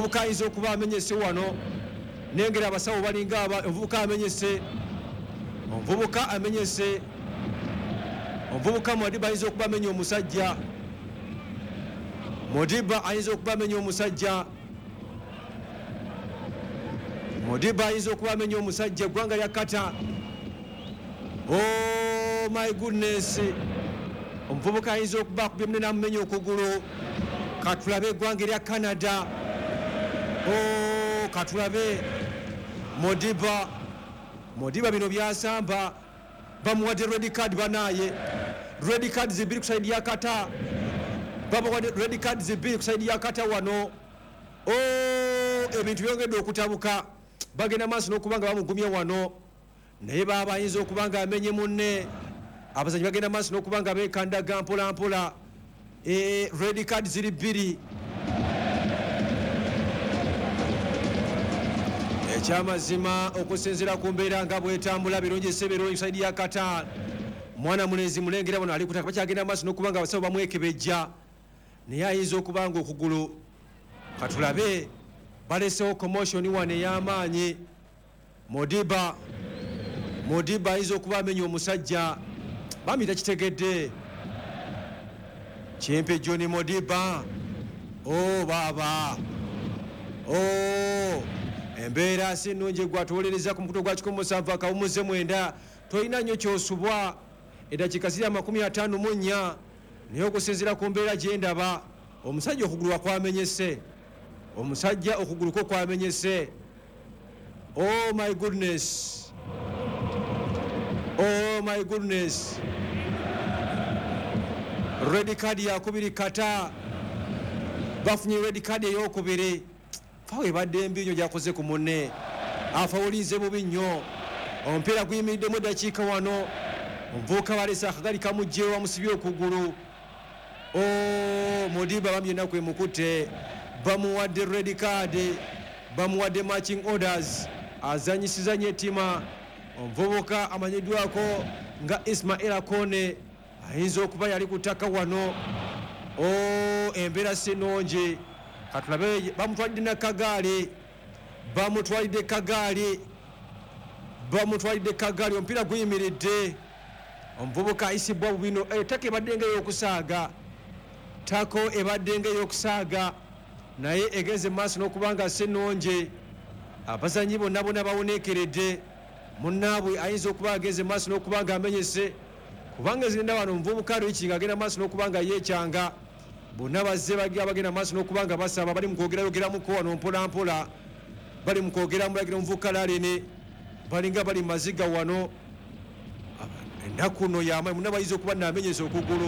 omuvubuka ayinza okuba amenyese wano nengera abasawo balinga omuvubuka amenyese omuvubuka Modiba ayinza okuba amenya omusajja Modiba ayinza okuba amenya omusajja eggwanga lya Qatar. Oh my goodness, omuvubuka ayinza okuba akubye munene amumenya okugulu. Katulabe eggwanga lya Canada. Oh katulabe Modiba bino byasamba bamuwadde red card banaye. Red card zibiri ku side ya Qatar. Bamuwadde red card zibiri ku side ya Qatar wano. Oh ebintu byongedde okutabuka. Bagenda maaso n'okubanga bamugumya wano naye baba ayinza okubanga amenye munne. Abazanyi bagenda maaso n'okubanga beekandaga mpola red card ziri bbiri. Ekyamazima okusinziira ku mbeera nga bwetambula birongese birungi saidi ya Qatar. Mwana mulenzi mulengera wano ali kutaka bakyagenda maaso n'okubanga abasawo bamwekebejja naye ayinza okubanga okugulu katulabe balesewo commotion wano ey'amaanyi. Modiba ayinza okuba amenya omusajja bamuyita kitegedde Kimpe John Modiba. Oh baba embeera si nnungi gwatuwolereza ku mukuto gwa 17 tolina nnyo kyosubwa eddakiika ziri 54 naye okusinziira ku mbeera gye ndaba omusajja okugulu kwamenyese. Omusajja okugulu kwo kwamenyese. Oh my goodness, red card yakubiri Qatar. Bafunye red card eyokubiri. Fawe badde mbi nnyo gyakoze ku munne afawulize bubi nnyo. Omupiira guyimiriddemu eddakiika wano omuvubuka balesa akagali kamugjeyo bamusibye okugulu. Modiba bambi ennaku emukutte bamuwadde red card, bamuwadde matching orders. Azanyisiza nnyo ettima omuvubuka amanyiddwako nga Ismail Kone ayinza okuba yali ku ttaka wano. Embeera si nnungi. Katulabe bamutwalidde nakagaali, bamutwalidde kagaali omupiira guyimiridde. Omuvubuka ayisibwa bubino. Tako ebadde ng'ey'okusaaga naye egenze maaso n'okubanga si nnungi. Abazanyi bonna bawonekeredde. Munnaabwe ayinza okuba agenze maaso n'okubanga amenyese kubanga ezigenda wano omuvubuka Rich ng'agenda maaso n'okubanga yeekyanga. Bonna bazze bagenda maaso n'okubanga basaba bali mu kwogerayogeramuko wano mpola bali mu kwogera mulagira omuvubuka Lalene balinga bali mu maziga wano. Ennaku nno y'amaanyi munna bayinza okuba n'amenyesa okugulu.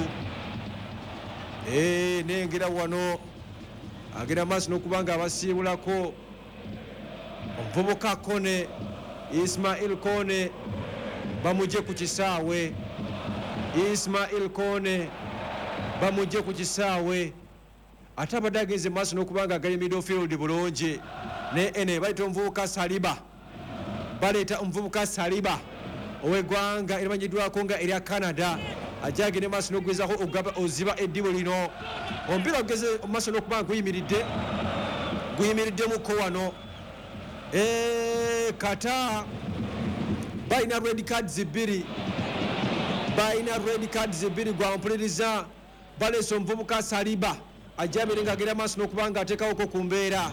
Nengera wano agenda maaso n'okubanga abasiibulako omuvubuka Kone, Ismail Kone bamugye ku kisaawe. Ate abadde agenze maaso n'okubanga agali midfield bulungi ne baleeta omuvubuka Saliba ow'eggwanga erimanyiddwako nga erya Canada ajja agende maaso n'okugezako oziba eddibo lino. Omupiira gugeze maaso n'okubanga guyimiriddemukko wano. Qatar balina red cards bbiri gwampuliriza. Baleesa omuvubuka Saliba ajja abere ng'agenda maaso n'okubanga ateekawoko ku mbeera.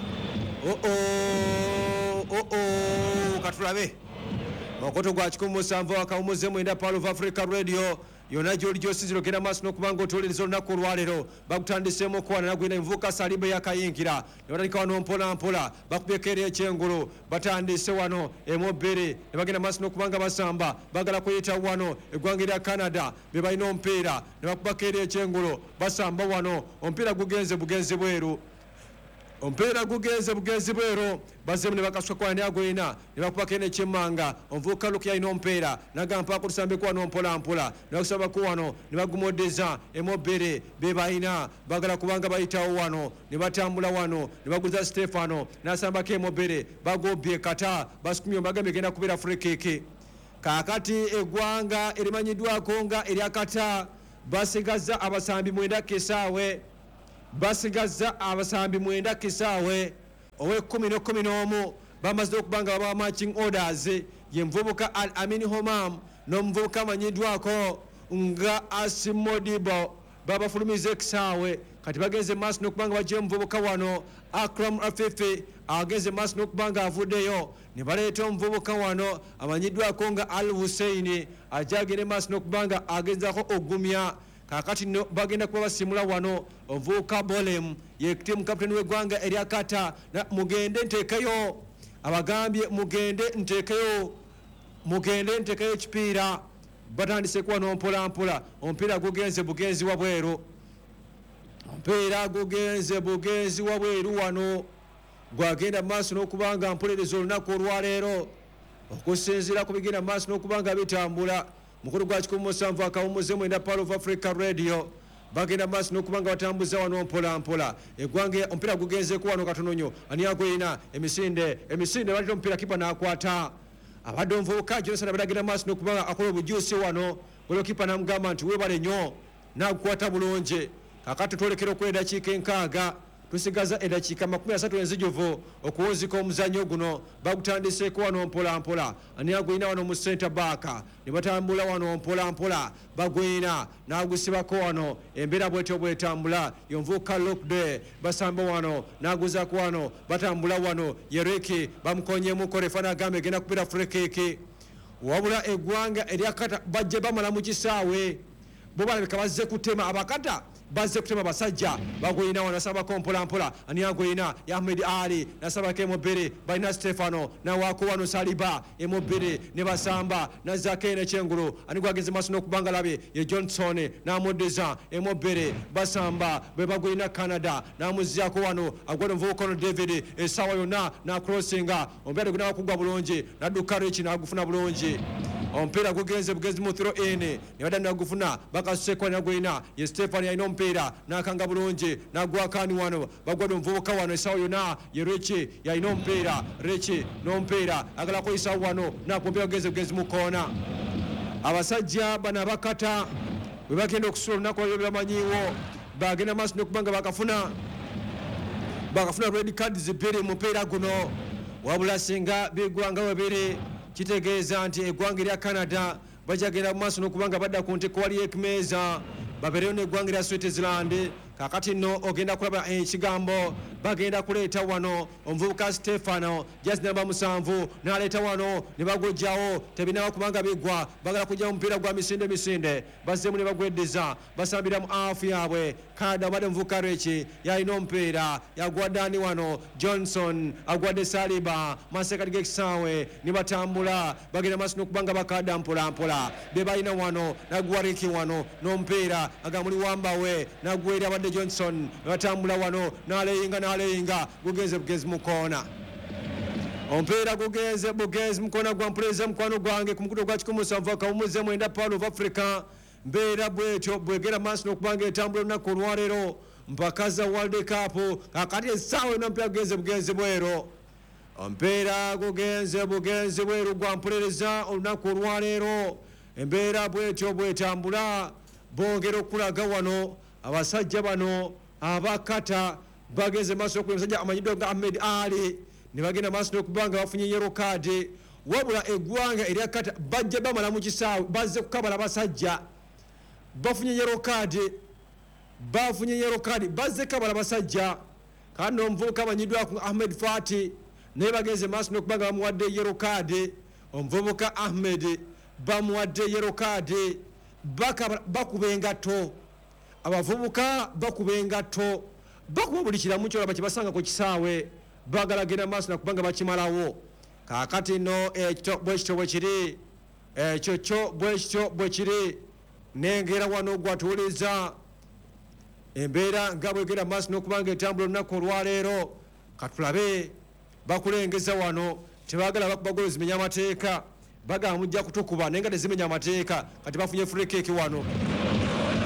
Katulabe omukoto gwa 17 Power of Africa Radio yonna gy'oli gy'osinzira ogenda maaso n'okubanga otuwolereza olunaku olwaleero. Bakutandiseemu okwana nagwina omuvubuka Saliba yakayingira ne batandika wano mpola bakubyeko eri ekyengulu batandise wano emobbere ne bagenda maaso n'okubanga basamba bagala kuyita wano eggwanga erya Canada be balina omupiira ne bakubako eri ekyengulu basamba wano. Omupiira gugenze bweru. Bazemu ne bakasukwa ne agwina ne bakubako n'ekyemmanga. Omuvubuka Luke yalina omupiira nagamba kutusambeku wano mpola ne bakusabako wano ne bagumoddeza emobbere be balina bagala kubanga bayitawo wano ne batambula wano ne baguliza Stefano n'asambako emobbere bagobbye Qatar basukumye bagambye genda kubeera free kick. Kaakati eggwanga erimanyiddwako nga erya Qatar basigazza abasambi 9 kisaawe. owe 10-11 bamaze okubanga baba matching orders ye mvubuka Al Amin Homam n'omuvubuka amanyiddwako nga Asimodibo babafulumiza ekisaawe kati bageze maaso n'okubanga baggye omuvubuka wano Akram Afifi ageze maaso n'okubanga avuddeyo ne baleeta omuvubuka wano amanyiddwako nga Al Hussein ajagende maaso n'okubanga agezaako ogumya kakati no bagenda kuba basimula wano omuvubuka Bolem ye team captain w'eggwanga eryakata mugende nteekayo abagambye mugende nteekayo ekipiira batandise kuba n'ompolampola omupiira gugenze bugenzi wabweru wano gwagenda maaso n'okubanga mpolereza olunaku olwaleero okusinziira ku bigenda maaso n'okubanga bitambula mukulu gwa 17 akawumuze mwenda Pearl of Africa Radio bagenda maaso n'okubanga batambuza wano mpolampola eggwanga omupiira gugenzeeko wano katono nnyo ani agwina emisinde baleta omupiira kipa n'akwata abadde omuvubuka Johnson abadagenda maaso n'okubanga akola obujuusi wano golokipa n'amugamba nti weebale nnyo n'agukwata bulungi kakati twolekera okuwa eddakiika 6 tusigaza eddakiika 30 enzijuvu okuwunzika omuzannyo guno bagutandiseeko wano mpolampola ani agwina wano mu center back ne batambula wano mpolampola bagwina n'agusibako wano embeera bwetyo bwetambula yonvuuka Lokde basamba wano n'aguzaako wano batambula wano Yereki bamukonyemu refa n'agamba egenda kubeera free kick wabula eggwanga eryakata bajje bamala mu kisaawe bo balabika bazze kutema abakata bazze kutema basajja bagwina wano nasabako mpolampola ani agwina Ahmed Ali nasabako emubiri balina Stefano nawaako wano Saliba emubiri ne basamba nazakene kyengulu ani gwageze maaso n'okubanga labe ye Johnson n'amuddiza emubiri basamba bwe bagwina Canada n'amuzzaako wano agwada omuvubuka ono David essaawa yonna n'akrossinga omupiira guna wakugwa bulungi n'adduka Rich n'agufuna bulungi omupiira gugenze bugenzi mu throw in ne badda n'agufuna bakasuseeko n'agwina ye Stefano yalina omupiira n'akanga bulungi n'agwakaani wano bagwadde omuvubuka wano essaawa yonna ye Richi yalina omupiira Richi n'omupiira agala kuyisa wano n'akumpira bugenzi mu koona abasajja bano abakata bwe bagenda okusula olunaku olwo byamanyiiwo bagenda maaso n'okubanga bakafuna red cards 2 mu mupiira guno wabula singa bigwanga webiri kitegeeza nti eggwanga erya Canada bajagenda mu maaso n'okubanga badda ku nteko wali ekimeeza babeereyo n'eggwanga erya Switzerland kakati nno ogenda kulaba ekigambo bagenda kuleeta wano omuvubuka Stefano jazi namba 7 n'aleeta wano ne bagojjawo tebinaba kubanga bigwa bagala kujja omupiira gwa misinde bazzeemu ne bagweddeza basambira mu afu yaabwe Canada badde omuvubuka Reki yalina omupiira yagwadde ani wano Johnson agwadde Saliba masekati g'ekisaawe ne batambula bagenda maaso n'okubanga bakadda mpolampola be balina wano naguwariki wano n'omupiira agamuli wambawe nagwerya abadde Johnson batambula wano n'aleyinga bugenzi mu koona omupiira gugenze mu koona gwa mpuleza mukwano gwange ku mukutu gwa 17 akawumuze mwenda Pearl of Africa mbeera bwetyo bwegera maaso n'okubanga etambula olunaku olwaleero mpaka za World Cup kakati essaawa yonna omupiira gugenze bwero omupiira gugenze bweru gwa mpuleza olunaku olwaleero embeera bwetyo bwetambula bongera okulaga wano abasajja bano abakata bageze maaso n'okubanga omusajja amanyiddwa nga Ahmed Ali ne bagenda maaso n'okubanga bafunye yellow card wabula eggwanga eryakata bajja bamala mu kisaawe bazze kukabala basajja bafunye yellow card bazze kabala basajja kandi omuvubuka amanyiddwa ku Ahmed Fati naye bageze maaso n'okubanga bamuwadde yellow card omuvubuka Ahmed bamuwadde yellow card bakuba engatto abavubuka bakuba engatto bakuba buli kiramu kyolaba kyebasanga ku kisaawe bagala genda maaso nakubanga bakimalawo kakati nno ekyo bwe kiri nengera wano gwatuuliza embeera nga bwegenda maaso n'okubanga etambula olunaku olwaleero katulabe bakulengeza wano tebagala bakuba golo zimenya amateeka bagala mujja kutukuba naye nga tezimenya amateeka kati bafunye free kick wano